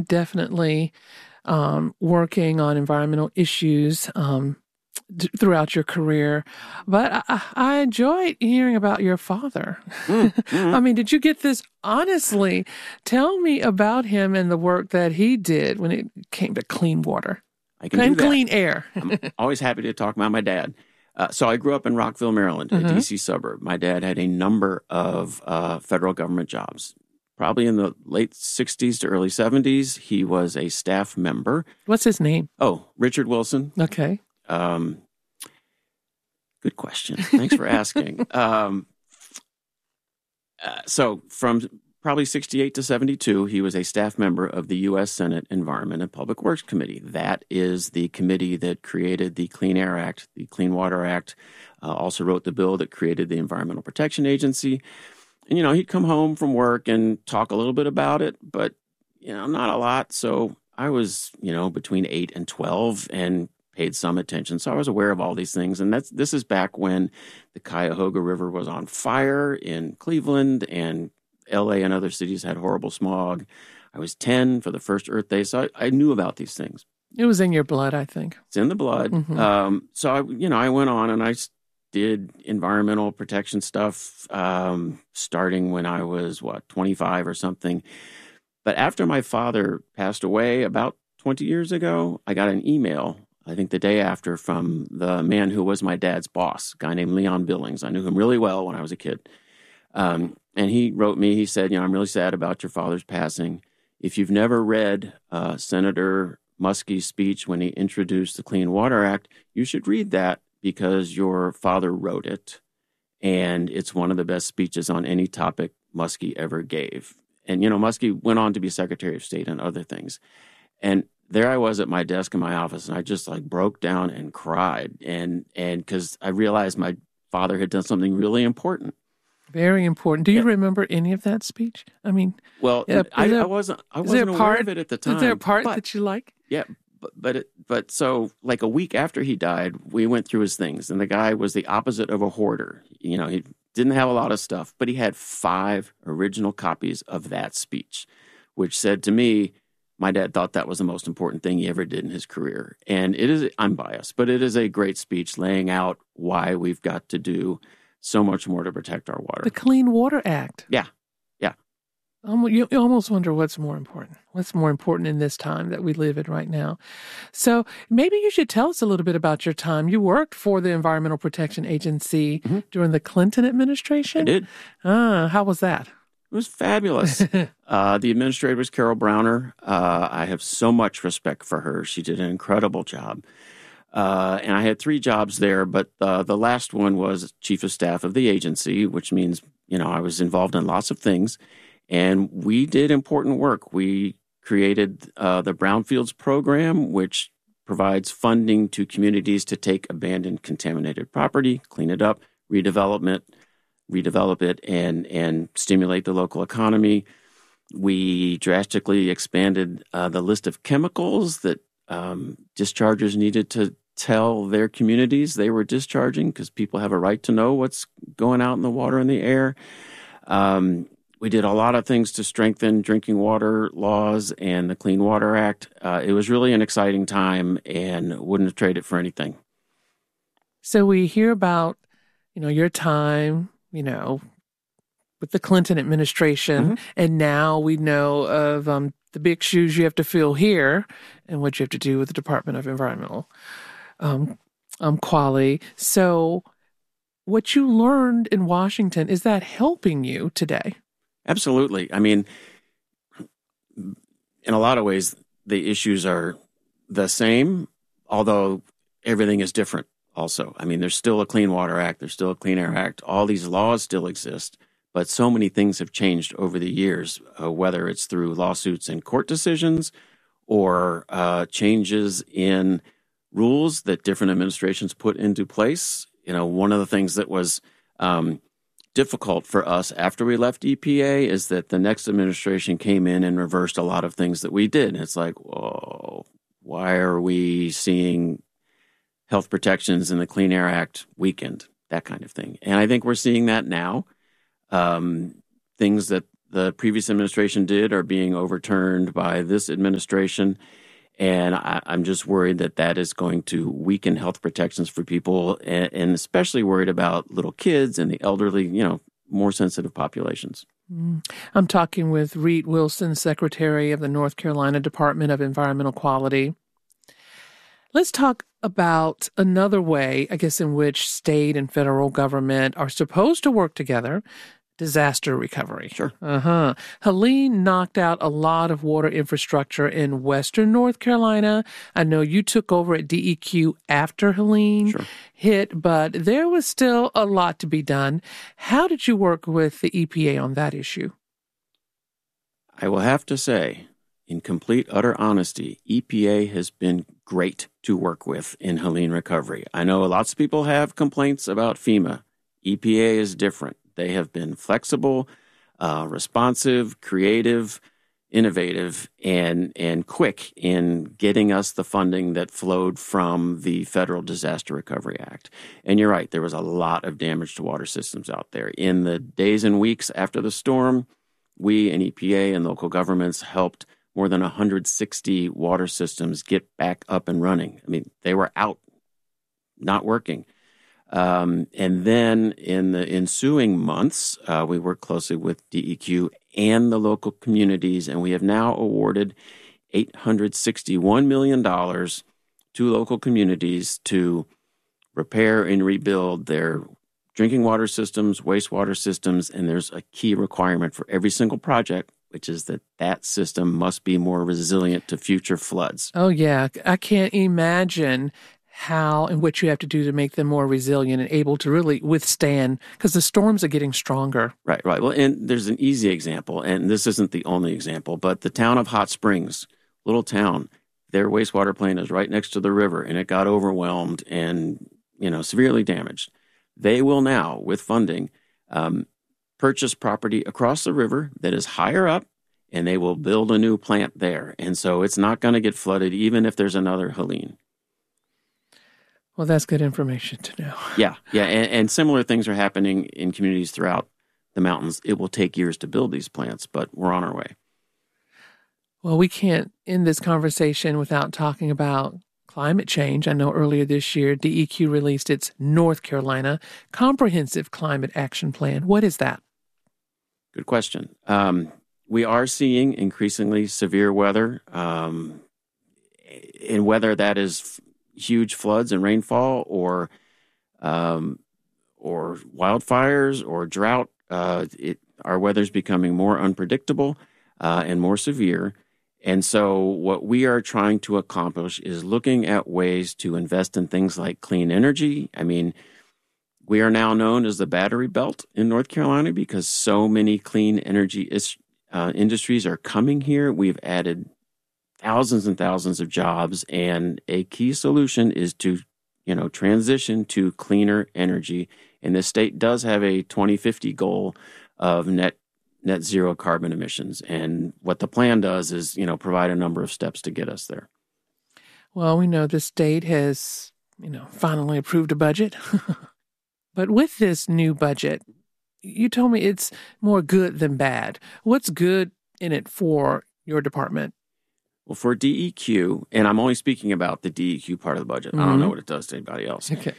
definitely working on environmental issues throughout your career. But I enjoyed hearing about your father. I mean, did you get this? Honestly, tell me about him and the work that he did when it came to clean water. I can do that. Clean air. I'm always happy to talk about my dad. So I grew up in Rockville, Maryland, a D.C. suburb. My dad had a number of federal government jobs. Probably in the late 60s to early 70s, he was a staff member. What's his name? Oh, Richard Wilson. Okay. Good question. Thanks for asking. So from probably 68 to 72, he was a staff member of the U.S. Senate Environment and Public Works Committee. That is the committee that created the Clean Air Act, the Clean Water Act, also wrote the bill that created the Environmental Protection Agency. And, he'd come home from work and talk a little bit about it, but, not a lot. So I was, between 8 and 12 and paid some attention. So I was aware of all these things. And this is back when the Cuyahoga River was on fire in Cleveland, and L.A. and other cities had horrible smog. I was 10 for the first Earth Day, so I knew about these things. It was in your blood, I think. It's in the blood. Mm-hmm. So I went on and I did environmental protection stuff starting when I was, 25 or something. But after my father passed away about 20 years ago, I got an email, I think the day after, from the man who was my dad's boss, a guy named Leon Billings. I knew him really well when I was a kid. And he wrote me, he said, I'm really sad about your father's passing. If you've never read Senator Muskie's speech when he introduced the Clean Water Act, you should read that because your father wrote it. And it's one of the best speeches on any topic Muskie ever gave. And, Muskie went on to be Secretary of State and other things. And there I was at my desk in my office, and I just broke down and cried. And because I realized my father had done something really important. Very important. Do you remember any of that speech? I mean, well, I wasn't aware of it at the time. Is there a part that you like? Yeah, but so like a week after he died, we went through his things, and the guy was the opposite of a hoarder. He didn't have a lot of stuff, but he had 5 original copies of that speech, which said to me, my dad thought that was the most important thing he ever did in his career. And I'm biased, but it is a great speech laying out why we've got to do so much more to protect our water. The Clean Water Act. Yeah. You almost wonder what's more important. What's more important in this time that we live in right now? So maybe you should tell us a little bit about your time. You worked for the Environmental Protection Agency during the Clinton administration? I did. How was that? It was fabulous. The administrator was Carol Browner. I have so much respect for her. She did an incredible job. And I had 3 jobs there, but the last one was chief of staff of the agency, which means, I was involved in lots of things. And we did important work. We created the Brownfields program, which provides funding to communities to take abandoned, contaminated property, clean it up, redevelop it, and stimulate the local economy. We drastically expanded the list of chemicals that dischargers needed to tell their communities they were discharging, because people have a right to know what's going out in the water and the air. We did a lot of things to strengthen drinking water laws and the Clean Water Act. It was really an exciting time, and wouldn't have traded it for anything. So we hear about, your time, with the Clinton administration, and now we know of the big shoes you have to fill here and what you have to do with the Department of Environmental Quality. So what you learned in Washington, is that helping you today? Absolutely. I mean, in a lot of ways, the issues are the same, although everything is different also. I mean, there's still a Clean Water Act, there's still a Clean Air Act. All these laws still exist, but so many things have changed over the years, whether it's through lawsuits and court decisions or changes in rules that different administrations put into place. One of the things that was difficult for us after we left EPA is that the next administration came in and reversed a lot of things that we did. And it's like, whoa, why are we seeing health protections in the Clean Air Act weakened? That kind of thing. And I think we're seeing that now. Things that the previous administration did are being overturned by this administration. And I'm just worried that that is going to weaken health protections for people, and especially worried about little kids and the elderly, more sensitive populations. I'm talking with Reed Wilson, Secretary of the North Carolina Department of Environmental Quality. Let's talk about another way, I guess, in which state and federal government are supposed to work together: disaster recovery. Sure. Helene knocked out a lot of water infrastructure in western North Carolina. I know you took over at DEQ after Helene hit, but there was still a lot to be done. How did you work with the EPA on that issue? I will have to say, in complete, utter honesty, EPA has been great to work with in Helene recovery. I know lots of people have complaints about FEMA. EPA is different. They have been flexible, responsive, creative, innovative, and quick in getting us the funding that flowed from the Federal Disaster Recovery Act. And you're right, there was a lot of damage to water systems out there. In the days and weeks after the storm, we and EPA and local governments helped more than 160 water systems get back up and running. I mean, they were out, not working. And then in the ensuing months, we worked closely with DEQ and the local communities, and we have now awarded $861 million to local communities to repair and rebuild their drinking water systems, wastewater systems, and there's a key requirement for every single project, which is that that system must be more resilient to future floods. Oh, yeah. I can't imagine how and what you have to do to make them more resilient and able to really withstand, because the storms are getting stronger. Right. Well, and there's an easy example, and this isn't the only example, but the town of Hot Springs, little town, their wastewater plant is right next to the river, and it got overwhelmed and, severely damaged. They will now, with funding, purchase property across the river that is higher up, and they will build a new plant there. And so it's not going to get flooded, even if there's another Helene. Well, that's good information to know. Yeah. And similar things are happening in communities throughout the mountains. It will take years to build these plants, but we're on our way. Well, we can't end this conversation without talking about climate change. I know earlier this year, DEQ released its North Carolina Comprehensive Climate Action Plan. What is that? Good question. We are seeing increasingly severe weather, and whether that is huge floods and rainfall or wildfires or drought. Our weather's becoming more unpredictable and more severe. And so what we are trying to accomplish is looking at ways to invest in things like clean energy. I mean, we are now known as the battery belt in North Carolina because so many clean energy industries are coming here. We've added thousands and thousands of jobs, and a key solution is to, transition to cleaner energy. And the state does have a 2050 goal of net zero carbon emissions. And what the plan does is, provide a number of steps to get us there. Well, we know the state has, finally approved a budget. But with this new budget, you told me it's more good than bad. What's good in it for your department? Well, for DEQ, and I'm only speaking about the DEQ part of the budget. I don't know what it does to anybody else. Okay.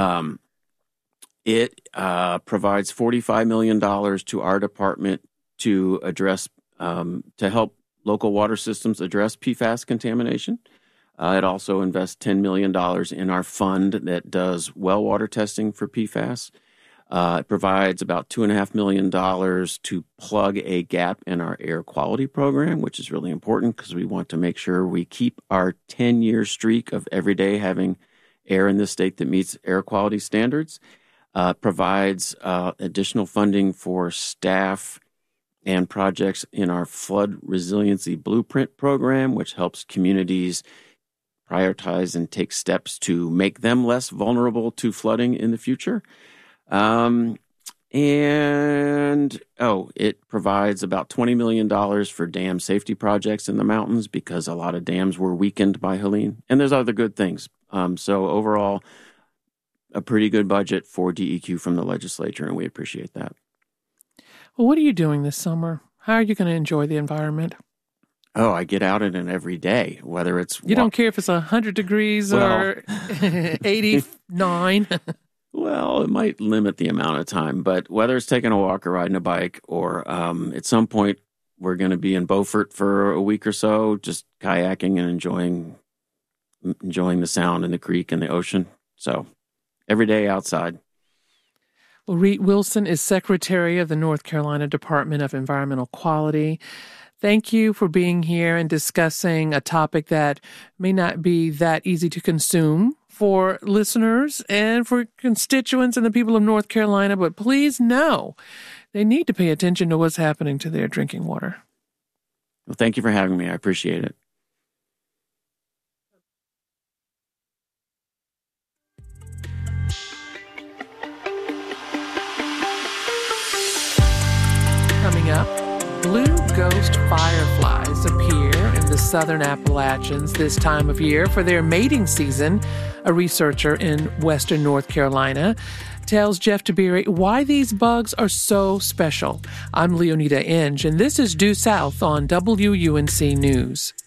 It provides $45 million to our department to address, to help local water systems address PFAS contamination. It also invests $10 million in our fund that does well water testing for PFAS. It provides about $2.5 million to plug a gap in our air quality program, which is really important because we want to make sure we keep our 10-year streak of every day having air in this state that meets air quality standards. Provides additional funding for staff and projects in our flood resiliency blueprint program, which helps communities prioritize and take steps to make them less vulnerable to flooding in the future. It provides about $20 million for dam safety projects in the mountains because a lot of dams were weakened by Helene. And there's other good things. So overall, a pretty good budget for DEQ from the legislature, and we appreciate that. Well, what are you doing this summer? How are you going to enjoy the environment? Oh, I get out in it every day, whether it's... You don't care if it's 100 degrees or 89? Well, it might limit the amount of time, but whether it's taking a walk or riding a bike, or at some point we're going to be in Beaufort for a week or so, just kayaking and enjoying the sound and the creek and the ocean. So every day outside. Well, Reed Wilson is Secretary of the North Carolina Department of Environmental Quality. Thank you for being here and discussing a topic that may not be that easy to consume for listeners and for constituents and the people of North Carolina, but please know they need to pay attention to what's happening to their drinking water. Well, thank you for having me. I appreciate it. Coming up, blue ghost fireflies appear in the southern Appalachians this time of year for their mating season. A researcher in western North Carolina tells Jeff Tiberi why these bugs are so special. I'm Leonida Inge, and this is Due South on WUNC News.